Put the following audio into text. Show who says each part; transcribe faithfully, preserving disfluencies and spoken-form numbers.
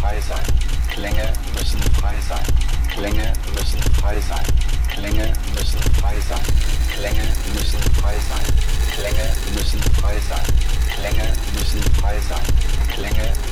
Speaker 1: frei sein. Klänge müssen frei sein. Klänge müssen frei sein. Klänge müssen frei sein. Klänge müssen frei sein. Klänge müssen frei sein. Klänge müssen frei sein. Klänge